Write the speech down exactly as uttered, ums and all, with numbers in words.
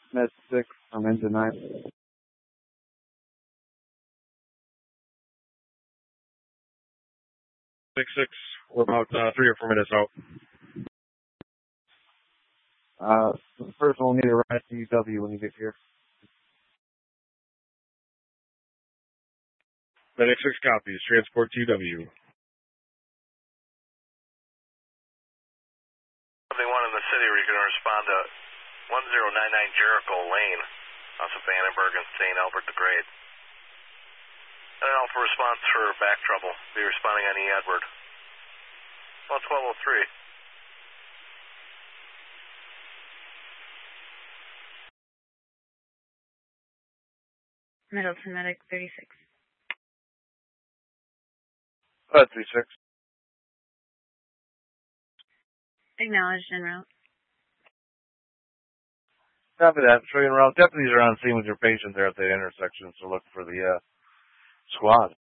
Med six, I'm engine nine. Six six. We're about uh, three or four minutes out. Uh, first we'll need a ride to U W when you get here. Medic six copies. Transport to U W. seventy-one in the city where you're going to respond to one zero nine nine Jericho Lane off of Vandenberg and Saint Albert the Great. And Alpha response for back trouble. Be responding on E. Edward. Well, twelve oh three. Middleton Medic thirty-six. Uh, three six. Acknowledged en route. Copy that. Showing route. Deputies are on scene with your patient there at the intersection, so look for the uh, squad.